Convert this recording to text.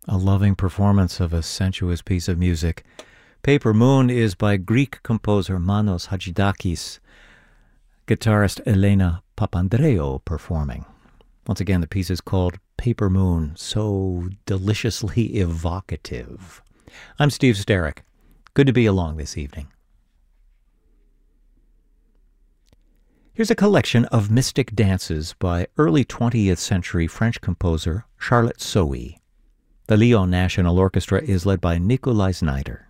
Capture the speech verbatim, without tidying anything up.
A loving performance of a sensuous piece of music. Paper Moon is by Greek composer Manos Hadjidakis, guitarist Elena Papandreou performing. Once again, the piece is called Paper Moon, so deliciously evocative. I'm Steve Sterrick. Good to be along this evening. Here's a collection of mystic dances by early twentieth century French composer Charlotte Sohi. The Lyon National Orchestra is led by Nikolai Znaider.